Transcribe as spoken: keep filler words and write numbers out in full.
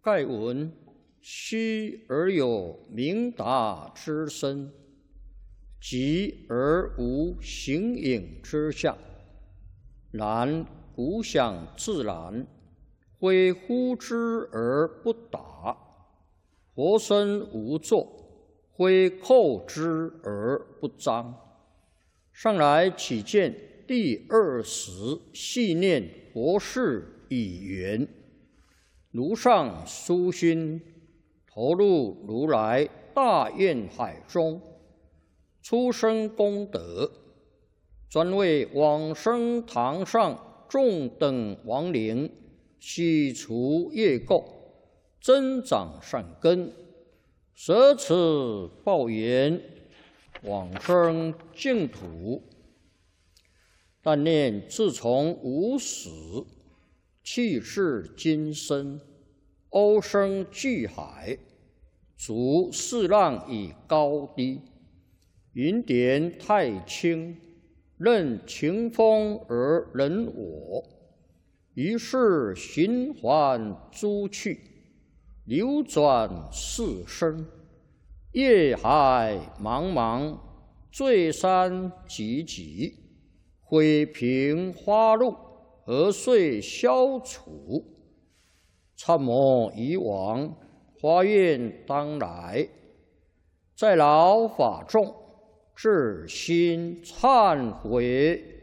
盖闻虚而有明达之身，寂而无形影之相。然古想自然，非呼之而不达；活身无作，非叩之而不彰。上来起见第二十细念佛事已圆，如上殊心，投入如来大愿海中，出生功德，专为往生堂上众等亡灵洗除业垢，增长善根，舍此报缘，往生净土。但念自从无始，气至今生，欧生巨海，逐四浪以高低，云点太清，任情风而人我。于是循环诸趣，流转四生，业海茫茫，罪山积积，毁平花露，何遂消除？参谋以往，发愿当来，在劳法众，至心忏悔。